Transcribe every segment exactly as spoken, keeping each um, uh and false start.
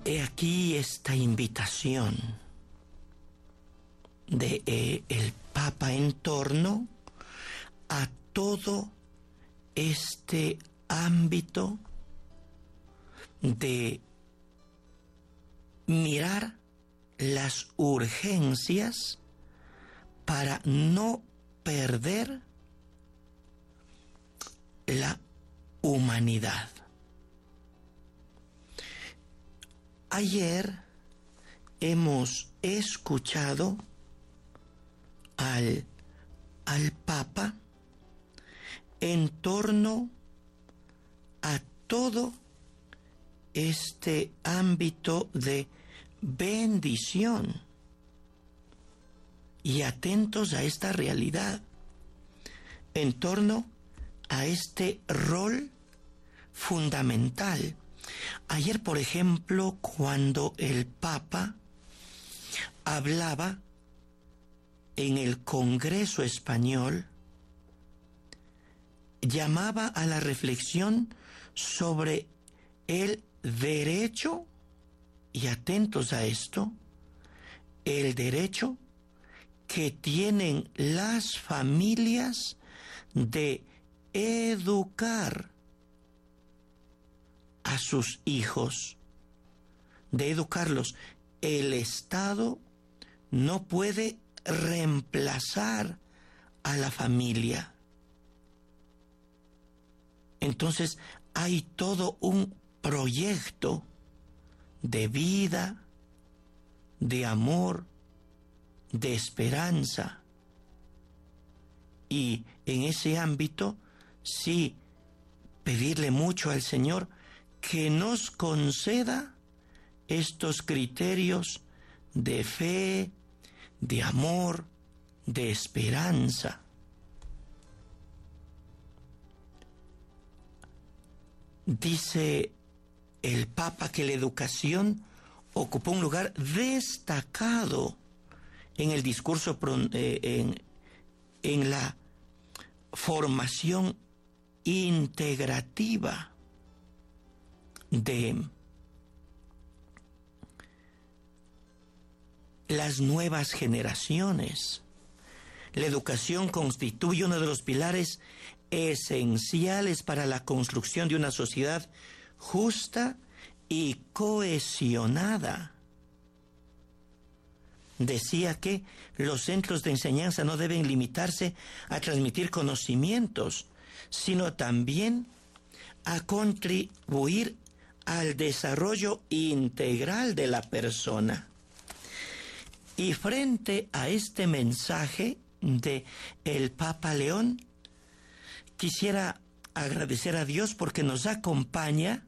He aquí esta invitación de eh, el Papa en torno a todo este ámbito de mirar las urgencias para no perder la humanidad. Ayer hemos escuchado al, al Papa en torno a todo este ámbito de bendición y atentos a esta realidad, en torno a este rol fundamental. Ayer, por ejemplo, cuando el Papa hablaba en el Congreso Español, llamaba a la reflexión sobre el derecho, y atentos a esto, el derecho que tienen las familias de educar a sus hijos, de educarlos. El Estado no puede reemplazar a la familia. Entonces hay todo un proyecto de vida, de amor, de esperanza. Y en ese ámbito, sí, pedirle mucho al Señor que nos conceda estos criterios de fe, de amor, de esperanza. Dice el Papa que la educación ocupó un lugar destacado en el discurso, eh, en, en la formación integrativa de las nuevas generaciones. La educación constituye uno de los pilares esenciales para la construcción de una sociedad justa y cohesionada. Decía que los centros de enseñanza no deben limitarse a transmitir conocimientos, sino también a contribuir al desarrollo integral de la persona. Y frente a este mensaje de el Papa León, quisiera agradecer a Dios porque nos acompaña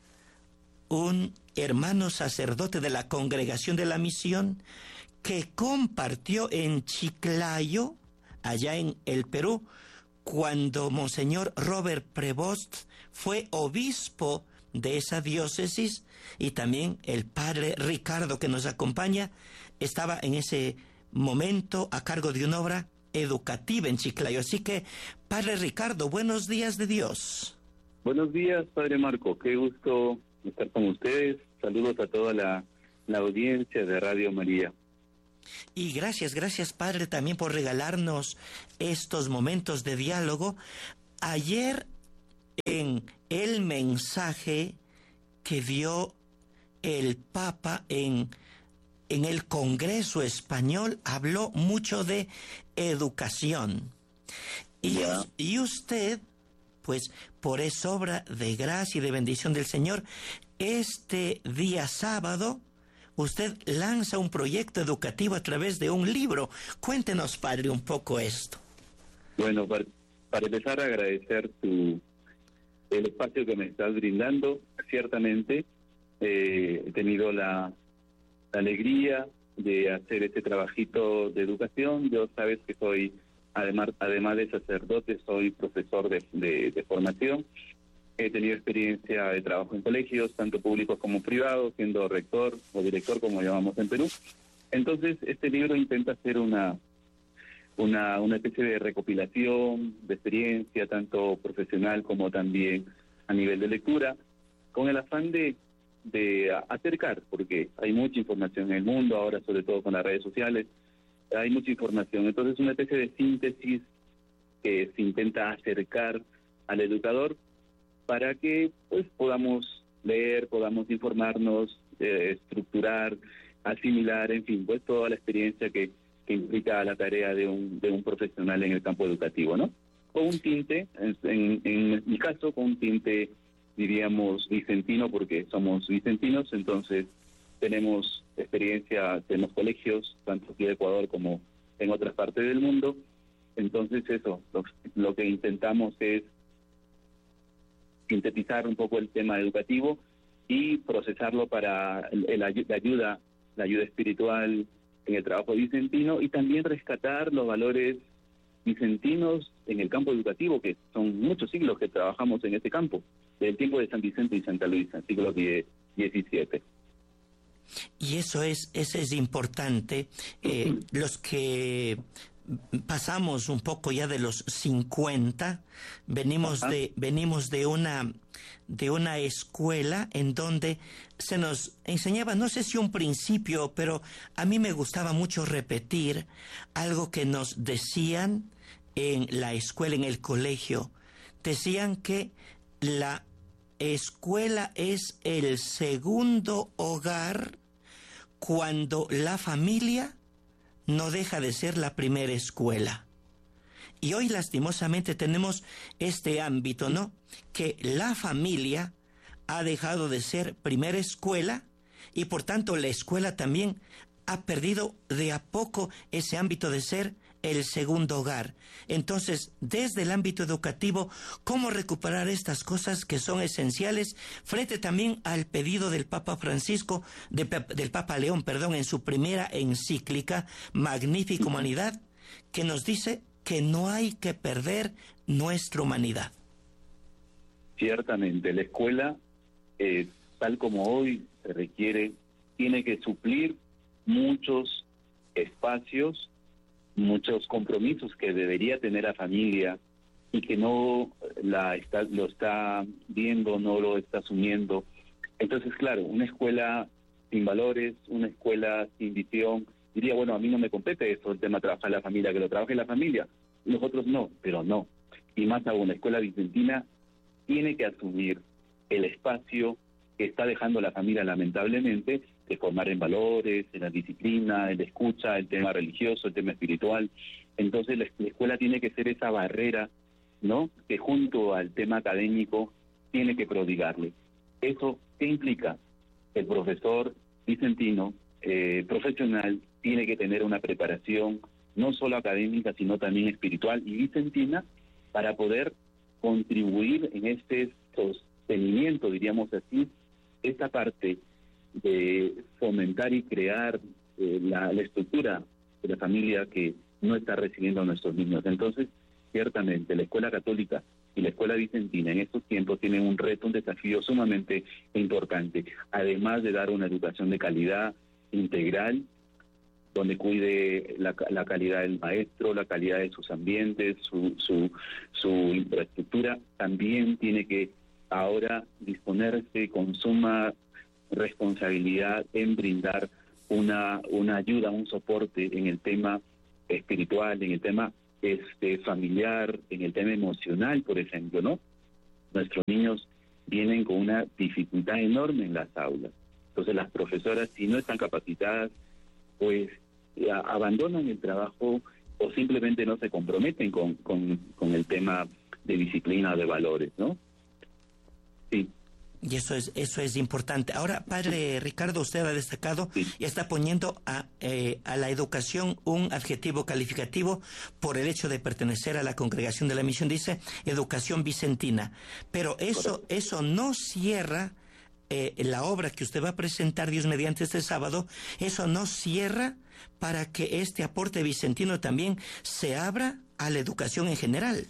un hermano sacerdote de la Congregación de la Misión que compartió en Chiclayo, allá en el Perú, cuando Monseñor Robert Prevost fue obispo de esa diócesis, y también el padre Ricardo que nos acompaña estaba en ese momento a cargo de una obra educativa en Chiclayo. Así que, padre Ricardo, buenos días de Dios. Buenos días, padre Marco, qué gusto estar con ustedes. Saludos a toda la, la audiencia de Radio María. Y gracias, gracias padre también por regalarnos estos momentos de diálogo. Ayer en el mensaje que dio el Papa en, en el Congreso Español habló mucho de educación. Y, yeah. y usted, pues por es obra de gracia y de bendición del Señor, este día sábado usted lanza un proyecto educativo a través de un libro. Cuéntenos, padre, un poco esto. Bueno, para, para empezar a agradecer tu, el espacio que me estás brindando. Ciertamente eh, he tenido la, la alegría de hacer este trabajito de educación. Yo sabes que soy, además, además de sacerdote, soy profesor de, de, de formación. He tenido experiencia de trabajo en colegios, tanto públicos como privados, siendo rector o director, como llamamos en Perú. Entonces, este libro intenta hacer una, una, una especie de recopilación de experiencia, tanto profesional como también a nivel de lectura, con el afán de, de acercar, porque hay mucha información en el mundo, ahora sobre todo con las redes sociales, hay mucha información. Entonces, una especie de síntesis que se intenta acercar al educador para que pues podamos leer, podamos informarnos, eh, estructurar, asimilar, en fin, pues toda la experiencia que, que implica la tarea de un, de un profesional en el campo educativo, ¿no? Con un tinte, en, en, en mi caso, con un tinte, diríamos, vicentino, porque somos vicentinos, entonces tenemos experiencia, tenemos colegios, tanto aquí de Ecuador como en otras partes del mundo. Entonces eso, lo, lo que intentamos es sintetizar un poco el tema educativo y procesarlo para el, el, la ayuda, la ayuda espiritual en el trabajo vicentino, y también rescatar los valores vicentinos en el campo educativo, que son muchos siglos que trabajamos en este campo, del tiempo de San Vicente y Santa Luisa, siglo diecisiete. Y eso es, eso es importante. Eh, los que pasamos un poco ya de los cincuenta, venimos Ajá. de venimos de una de una escuela en donde se nos enseñaba, no sé si un principio, pero a mí me gustaba mucho repetir algo que nos decían en la escuela, en el colegio. Decían que la escuela es el segundo hogar cuando la familia no deja de ser la primera escuela. Y hoy lastimosamente tenemos este ámbito, ¿no? Que la familia ha dejado de ser primera escuela y por tanto la escuela también ha perdido de a poco ese ámbito de ser el segundo hogar. Entonces, desde el ámbito educativo, ¿cómo recuperar estas cosas que son esenciales frente también al pedido del Papa Francisco, de, del Papa León, perdón, en su primera encíclica, Magnifica Humanidad, que nos dice que no hay que perder nuestra humanidad? Ciertamente, la escuela, eh, tal como hoy se requiere, tiene que suplir muchos espacios, muchos compromisos que debería tener la familia y que no la está, lo está viendo, no lo está asumiendo. Entonces, claro, una escuela sin valores, una escuela sin visión, diría, bueno, a mí no me compete eso, el tema de trabajar en la familia, que lo trabaje la familia, nosotros no, pero no. Y más aún, la escuela vicentina tiene que asumir el espacio que está dejando la familia, lamentablemente, de formar en valores, en la disciplina, en la escucha, el tema religioso, el tema espiritual. Entonces la, la escuela tiene que ser esa barrera, ¿no?, que junto al tema académico tiene que prodigarle. ¿Eso qué implica? El profesor vicentino, eh, profesional, tiene que tener una preparación no solo académica, sino también espiritual y vicentina, para poder contribuir en este sostenimiento, diríamos así, esta parte de fomentar y crear eh, la, la estructura de la familia que no está recibiendo a nuestros niños. Entonces, ciertamente, la escuela católica y la escuela vicentina en estos tiempos tienen un reto, un desafío sumamente importante, además de dar una educación de calidad integral, donde cuide la, la calidad del maestro, la calidad de sus ambientes, su, su, su infraestructura. También tiene que ahora disponerse con suma responsabilidad en brindar una, una ayuda, un soporte en el tema espiritual, en el tema este familiar, en el tema emocional, por ejemplo, ¿no? Nuestros niños vienen con una dificultad enorme en las aulas. Entonces las profesoras, si no están capacitadas, pues a, abandonan el trabajo o simplemente no se comprometen con, con, con el tema de disciplina, de valores, ¿no? Sí. Y eso es eso es importante. Ahora, padre Ricardo, usted ha destacado sí. y está poniendo a, eh, a la educación un adjetivo calificativo por el hecho de pertenecer a la congregación de la misión. Dice educación vicentina. Pero eso, Correcto. eso no cierra eh, la obra que usted va a presentar, Dios mediante, este sábado. Eso no cierra para que este aporte vicentino también se abra a la educación en general.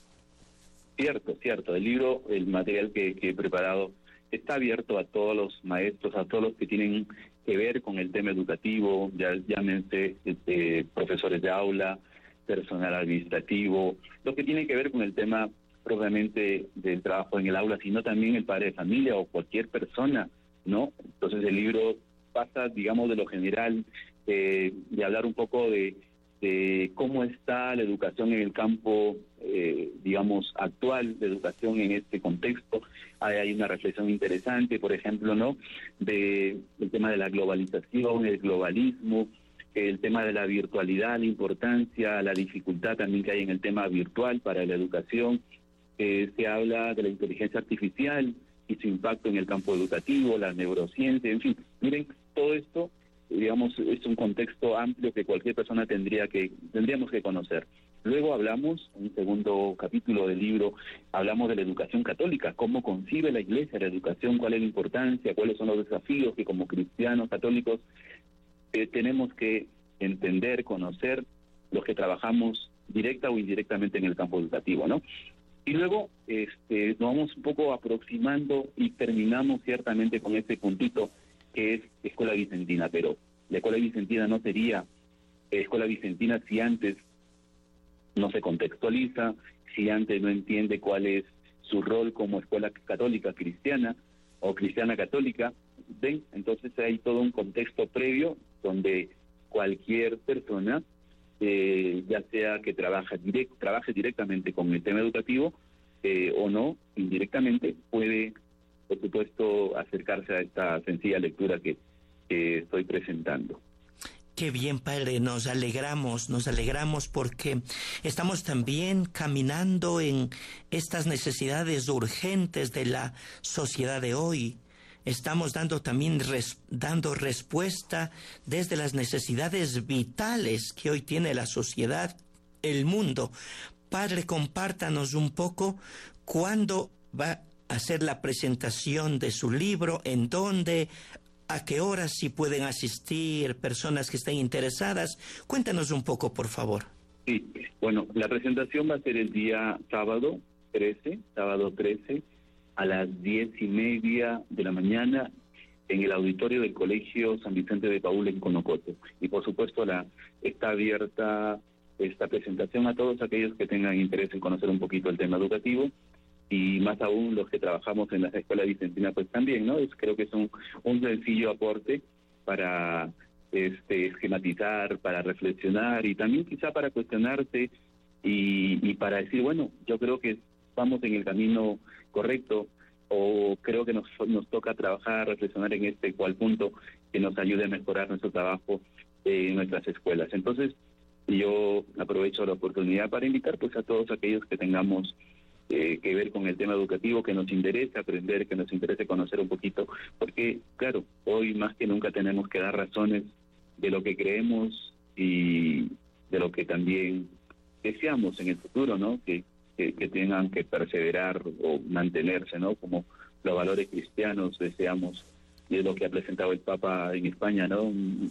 Cierto, cierto. El libro, el material que, que he preparado, está abierto a todos los maestros, a todos los que tienen que ver con el tema educativo, ya llámense este, profesores de aula, personal administrativo, lo que tiene que ver con el tema propiamente del trabajo en el aula, sino también el padre de familia o cualquier persona ¿no? Entonces el libro pasa, digamos, de lo general, eh, de hablar un poco de, de cómo está la educación en el campo, eh, digamos, actual, de educación en este contexto. Hay, hay una reflexión interesante, por ejemplo, ¿no?, de el tema de la globalización, el globalismo, el tema de la virtualidad, la importancia, la dificultad también que hay en el tema virtual para la educación. Eh, se habla de la inteligencia artificial y su impacto en el campo educativo, la neurociencia, en fin. Miren, todo esto, digamos, es un contexto amplio que cualquier persona tendría que tendríamos que conocer. Luego hablamos, en un segundo capítulo del libro, hablamos de la educación católica, cómo concibe la Iglesia la educación, cuál es la importancia, cuáles son los desafíos que como cristianos católicos eh, tenemos que entender, conocer, los que trabajamos directa o indirectamente en el campo educativo, ¿no? Y luego este, nos vamos un poco aproximando y terminamos ciertamente con este puntito que es Escuela Vicentina, pero la Escuela Vicentina no sería Escuela Vicentina si antes no se contextualiza, si antes no entiende cuál es su rol como escuela católica cristiana o cristiana católica. ¿Ven? Entonces hay todo un contexto previo donde cualquier persona, eh, ya sea que trabaja direct, trabaje directamente con el tema educativo eh, o no, indirectamente, puede, por supuesto, acercarse a esta sencilla lectura que, que estoy presentando. Qué bien, padre, nos alegramos, nos alegramos porque estamos también caminando en estas necesidades urgentes de la sociedad de hoy. Estamos dando también res, dando respuesta desde las necesidades vitales que hoy tiene la sociedad, el mundo. Padre, compártanos un poco cuándo va a hacer la presentación de su libro, en dónde, a qué horas, si pueden asistir personas que estén interesadas. Cuéntanos un poco, por favor. Sí, bueno, la presentación va a ser el día sábado trece, sábado trece, a las diez y media de la mañana en el auditorio del Colegio San Vicente de Paúl en Conocoto. Y por supuesto la está abierta esta presentación a todos aquellos que tengan interés en conocer un poquito el tema educativo, y más aún los que trabajamos en la Escuela Vicentina, pues también, ¿no? Es, creo que es un, un sencillo aporte para este esquematizar, para reflexionar y también quizá para cuestionarse y, y para decir, bueno, yo creo que vamos en el camino correcto, o creo que nos, nos toca trabajar, reflexionar en este cual punto que nos ayude a mejorar nuestro trabajo eh, en nuestras escuelas. Entonces, yo aprovecho la oportunidad para invitar pues a todos aquellos que tengamos eh, que ver con el tema educativo, que nos interese aprender, que nos interese conocer un poquito, porque, claro, hoy más que nunca tenemos que dar razones de lo que creemos y de lo que también deseamos en el futuro, ¿no? Que Que, que tengan que perseverar o mantenerse, ¿no? Como los valores cristianos deseamos, y es lo que ha presentado el Papa en España, ¿no?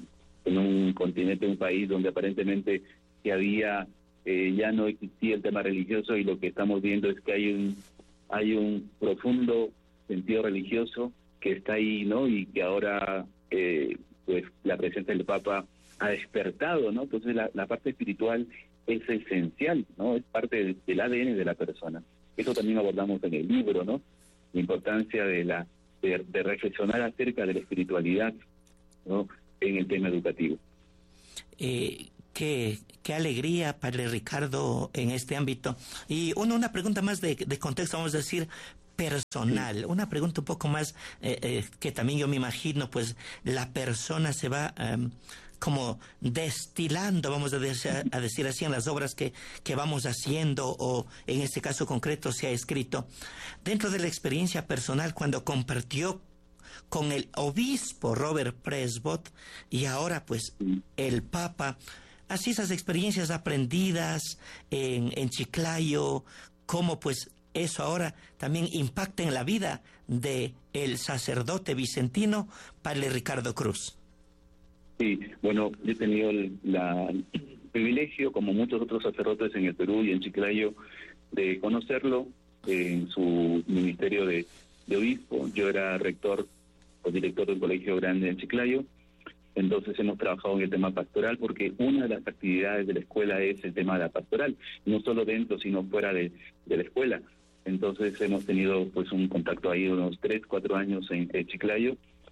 En un continente, un país donde aparentemente que había, eh, ya no existía el tema religioso, y lo que estamos viendo es que hay un, hay un profundo sentido religioso que está ahí, ¿no? Y que ahora, eh, pues, la presencia del Papa ha despertado, ¿no? Entonces la, la parte espiritual es esencial, ¿no? Es parte del, del A D N de la persona. Eso también abordamos en el libro, ¿no? La importancia de la de, de reflexionar acerca de la espiritualidad, ¿no? En el tema educativo. Eh, qué, qué alegría, padre Ricardo, en este ámbito. Y una, una pregunta más de, de contexto, vamos a decir, personal. Sí. Una pregunta un poco más eh, eh, que también yo me imagino, pues la persona se va Um, como destilando, vamos a decir, a decir así, en las obras que, que vamos haciendo, o en este caso concreto se ha escrito. Dentro de la experiencia personal, cuando compartió con el obispo Robert Presbot y ahora pues el Papa, así esas experiencias aprendidas en, en Chiclayo, cómo pues eso ahora también impacta en la vida de el sacerdote vicentino, padre Ricardo Cruz. Sí, bueno, yo he tenido el la, el privilegio, como muchos otros sacerdotes en el Perú y en Chiclayo, de conocerlo en su ministerio de, de obispo. Yo era rector o director del colegio grande en Chiclayo, entonces hemos trabajado en el tema pastoral, porque una de las actividades de la escuela es el tema de la pastoral, no solo dentro, sino fuera de, de la escuela. Entonces hemos tenido pues un contacto ahí unos tres, cuatro años en, en Chiclayo,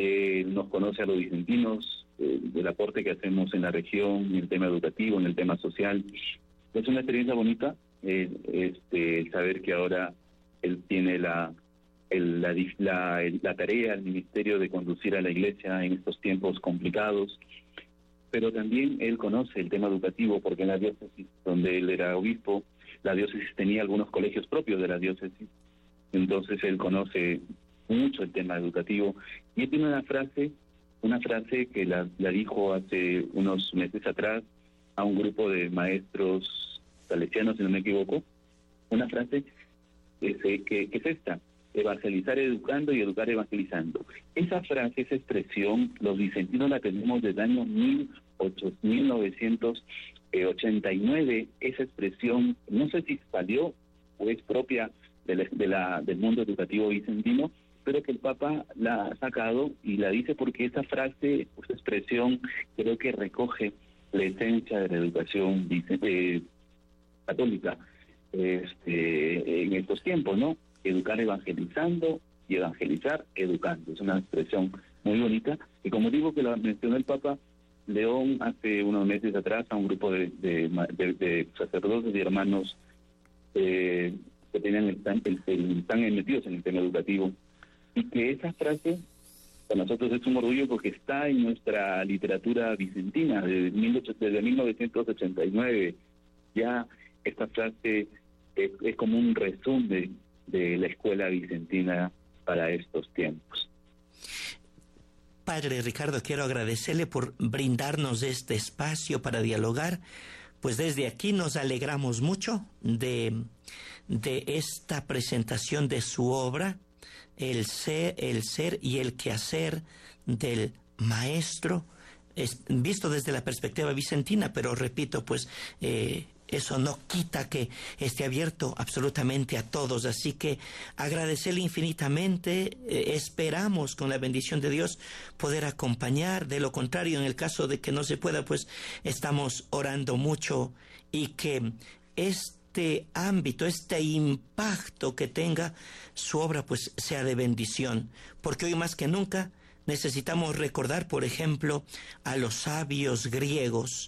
eh, nos conoce a los vicentinos, eh, del aporte que hacemos en la región, en el tema educativo, en el tema social. Es una experiencia bonita, eh, este, saber que ahora él tiene la, el, la, la, la tarea, el ministerio de conducir a la iglesia en estos tiempos complicados, pero también él conoce el tema educativo, porque en la diócesis donde él era obispo, la diócesis tenía algunos colegios propios de la diócesis, entonces él conoce mucho el tema educativo, y él tiene una frase, una frase que la, la dijo hace unos meses atrás a un grupo de maestros salesianos, si no me equivoco, una frase que, que, que es esta: evangelizar educando y educar evangelizando. Esa frase, esa expresión, los vicentinos la tenemos desde el año mil novecientos ochenta y nueve, esa expresión, no sé si salió o es propia de la, de la, del mundo educativo vicentino, pero que el Papa la ha sacado y la dice porque esa frase, esa expresión, creo que recoge la esencia de la educación eh, católica este, en estos tiempos, ¿no? Educar evangelizando y evangelizar educando. Es una expresión muy bonita y, como digo, que la mencionó el Papa León hace unos meses atrás a un grupo de, de, de, de sacerdotes y hermanos eh, que tenían están, están metidos en el tema educativo, y que esa frase para nosotros es un orgullo porque está en nuestra literatura vicentina desde, desde mil novecientos ochenta y nueve. Ya esta frase es, es como un resumen de la escuela vicentina para estos tiempos. Padre Ricardo, quiero agradecerle por brindarnos este espacio para dialogar, pues desde aquí nos alegramos mucho de, de esta presentación de su obra, el ser, el ser y el quehacer del maestro, es, visto desde la perspectiva vicentina, pero repito, pues eh, eso no quita que esté abierto absolutamente a todos. Así que agradecerle infinitamente, eh, esperamos con la bendición de Dios poder acompañar. De lo contrario, en el caso de que no se pueda, pues estamos orando mucho y que este ámbito, este impacto que tenga su obra, pues sea de bendición. Porque hoy más que nunca necesitamos recordar, por ejemplo, a los sabios griegos.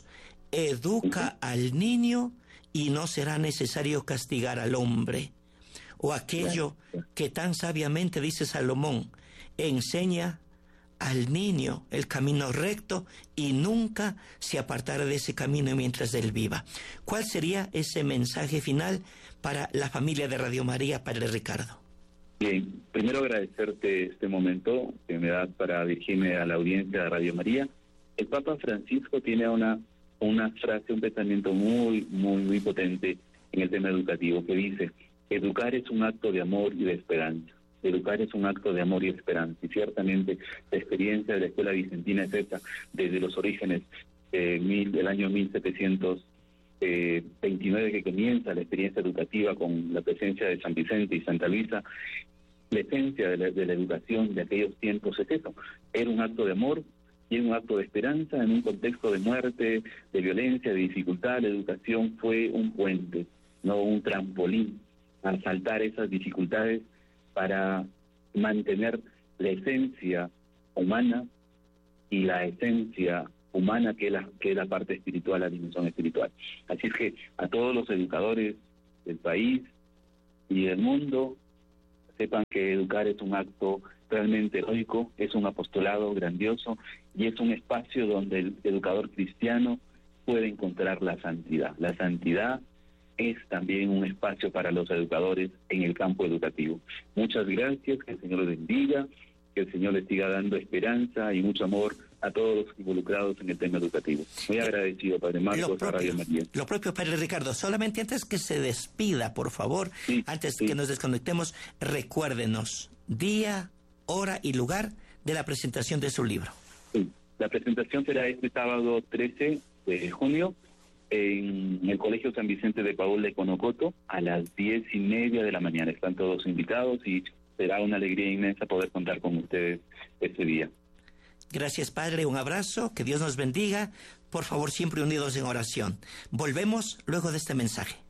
Educa al niño y no será necesario castigar al hombre. O aquello que tan sabiamente dice Salomón: enseña al niño el camino recto y nunca se apartará de ese camino mientras él viva. ¿Cuál sería ese mensaje final para la familia de Radio María, Padre Ricardo? Bien, primero agradecerte este momento que me das para dirigirme a la audiencia de Radio María. El Papa Francisco tiene una una frase, un pensamiento muy, muy, muy potente en el tema educativo, que dice: educar es un acto de amor y de esperanza. Educar es un acto de amor y esperanza. Y ciertamente la experiencia de la escuela vicentina es esta, desde los orígenes eh, mil, del año mil setecientos veintinueve, que comienza la experiencia educativa con la presencia de San Vicente y Santa Luisa. La esencia de la, de la educación de aquellos tiempos es eso: era un acto de amor y un acto de esperanza en un contexto de muerte, de violencia, de dificultad. La educación fue un puente, no un trampolín, a saltar esas dificultades para mantener la esencia humana y la esencia humana que es la, que es la parte espiritual, la dimensión espiritual. Así es que a todos los educadores del país y del mundo, sepan que educar es un acto realmente heroico, es un apostolado grandioso y es un espacio donde el educador cristiano puede encontrar la santidad. La santidad es también un espacio para los educadores en el campo educativo. Muchas gracias, que el Señor les bendiga, que el Señor les siga dando esperanza y mucho amor a todos los involucrados en el tema educativo. Muy agradecido, Padre Marcos, a Radio María. Lo propio, Padre Ricardo. Solamente antes que se despida, por favor, sí, antes sí. que nos desconectemos, recuérdenos día, hora y lugar de la presentación de su libro. Sí. La presentación será este sábado trece de junio en el Colegio San Vicente de Paúl de Conocoto a las diez y media de la mañana. Están todos invitados y será una alegría inmensa poder contar con ustedes ese día. Gracias, Padre. Un abrazo. Que Dios nos bendiga. Por favor, siempre unidos en oración. Volvemos luego de este mensaje.